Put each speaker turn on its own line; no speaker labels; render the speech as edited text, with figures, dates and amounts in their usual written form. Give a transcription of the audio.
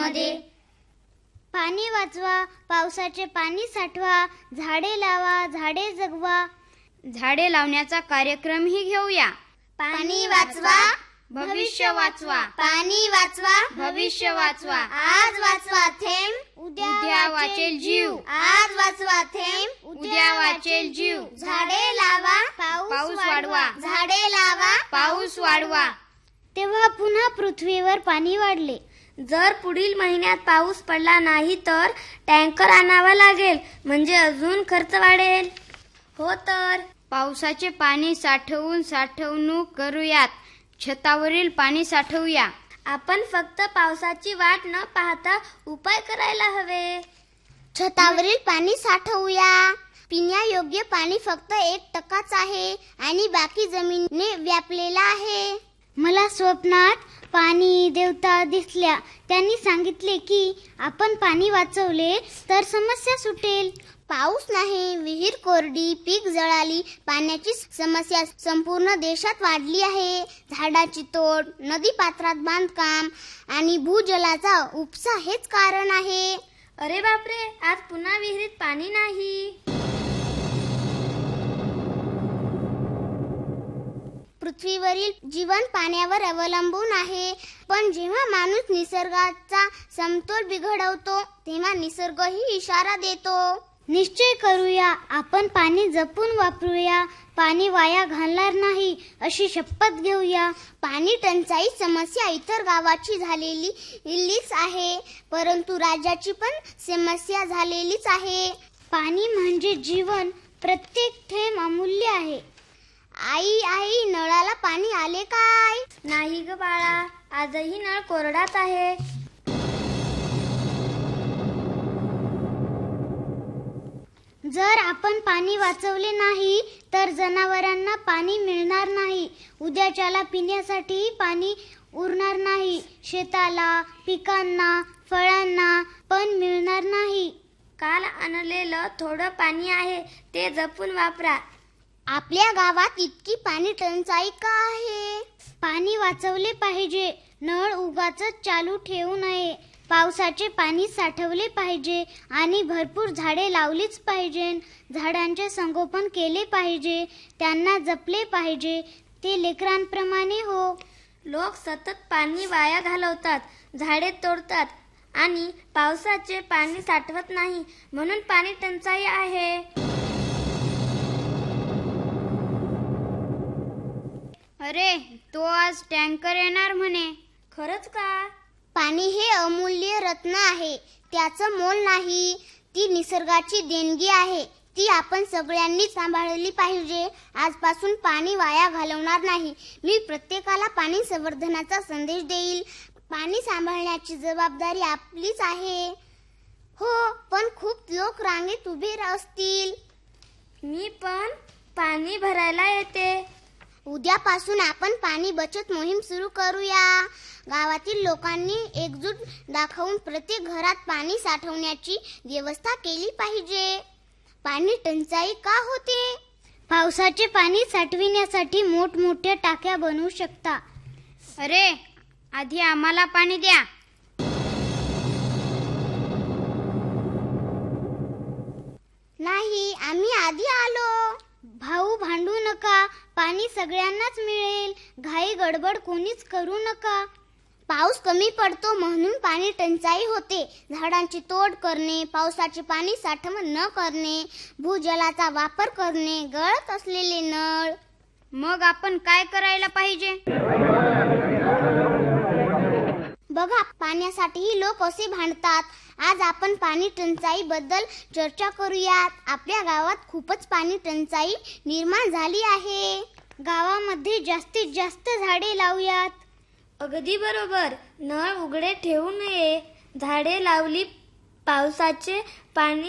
यामध्ये.
पाणी वाचवा, पावसाचे पाणी साठवा, झाडे लावा, झाडे जगवा.
झाडे लावण्याचा कार्यक्रमही घेऊया.
पाणी वाचवा,
भविष्य वाचवा.
पाणी वाचवा,
भविष्य वाचवा.
आज वाचवा थेंब,
उद्या वाचेल जीव.
आज वाचवा थेंब,
उद्या वाचेल जीव.
झाडे लावा,
पाऊस वाढवा.
झाडे लावा,
पाऊस वाढवा.
तेव्हा पुन्हा पृथ्वीवर पाणी वाढले.
जर पुढील महिन्यात पाऊस पडला नाही तर टँकर आणावा लागेल, म्हणजे अजून खर्च वाढेल.
हो तर पावसाचे पाणी साठवणूक करूयात. छतावरील पाणी साठवूया.
आपण फक्त पावसाची वाट न पाहता उपाय करायला हवे.
छतावरील पाणी साठवूया. पिण्यायोग्य पाणी फक्त 1% आहे आणि बाकी जमिनीने व्यापलेला आहे. मला स्वप्नात पाणी देवता दिसल्या. त्यांनी सांगितले की आपण पाणी वाचवले तर समस्या सुटेल. पाऊस नाही, विहीर कोरडी, पीक जळाली, पाण्याची समस्या संपूर्ण देशात वाढली आहे. झाडाची तोड, नदी पात्रात बांधकाम आणि भूजलाचा उपसा हेच कारण आहे.
अरे बापरे, आज पुन्हा विहिरीत पाणी नाही.
पृथ्वीवरील जीवन पाण्यावर अवलंबून आहे. पण जेव्हा माणूस निसर्गाचा समतोल बिघडवतो तेव्हा निसर्गही इशारा देतो. निश्चय करूया, आपण पाणी जपून वापरूया. पाणी वाया घालणार नाही अशी शपथ घेऊया. पाणी टंचाई समस्या इतर गावाची झालेलीच आहे, परंतु राज्याची पण समस्या झालेलीच आहे. पाणी म्हणजे जीवन. प्रत्येक थेंब अमूल्य आहे. आई, नळाला पाणी आले काय?
नाही ग बाळा, आजही नळ कोरडाच आहे.
जर आपण पाणी वाचवले नाही तर जनावरांना पाणी मिळणार नाही. उद्याच्याला पिण्यासाठी पाणी उरणार नाही. शेताला, पिकांना, फळांना पण मिळणार नाही.
काल आणलेलं थोडं पाणी आहे ते जपून वापरा.
आपल्या गावात इतकी पाणी टंचाई का आहे? पाणी वाचवले पाहिजे. नळ उगाचच चालू ठेवू नये. पावसाचे पाणी साठवले पाहिजे आणि भरपूर झाडे लावलीच पाहिजे. झाडांचे संगोपन केले पाहिजे. त्यांना जपले पाहिजे. ते लेकरांप्रमाणे हो.
लोक सतत पाणी वाया घालवतात, झाडे तोडतात आणि पावसाचे पाणी साठवत नाही, म्हणून पाणी टंचाई आहे.
अरे, तो आज टँकर येणार म्हणे.
खरंच का?
पाणी हे अमूल्य रत्न आहे. त्याचं मोल नाही. ती निसर्गाची देणगी आहे. ती आपण सगळ्यांनी सांभाळली पाहिजे. आजपासून पाणी वाया घालवणार नाही. मी प्रत्येकाला पाणी संवर्धनाचा संदेश देईल. पाणी सांभाळण्याची जबाबदारी आपलीच आहे. हो, पण खूप लोक रांगेत उभे असतील.
मी पण पाणी भरायला येते.
उद्यापासून आपण पाणी बचत मोहीम सुरू करूया. गावातील लोकांनी एकजूट दाखवून प्रत्येक घरात पाणी साठवण्याची व्यवस्था केली पाहिजे. पाणी टंचाई का होते? पावसाचे पाणी साठविण्यासाठी मोठमोठ्या टाक्या बनवू शकता.
अरे, आधी आम्हाला पाणी द्या.
नाही, आम्ही आधी आलो. भाऊ, भांडू नका. पाणी सगळ्यांनाच मिळेल. घाई गडबड कोणीच करू नका. पाऊस कमी पडतो म्हणून पाणी टंचाई होते. झाडांची तोड करणे, पावसाचे पाणी साठवण न करणे, भूजलाचा वापर करणे, गळत असलेले नळ.
मग आपण काय करायला पाहिजे?
बघा, पाण्यासाठीही लोक असे भांडतात. आज आपण पाणी टंचाई बद्दल चर्चा करूयात. आपल्या गावात खूपच पाणी टंचाई निर्माण झाली आहे. गावामध्ये जास्तीत जास्त झाडे लावूयात.
अगदी बरोबर. नळ उघडे ठेवू नये. झाडे लावली, पावसाचे पाणी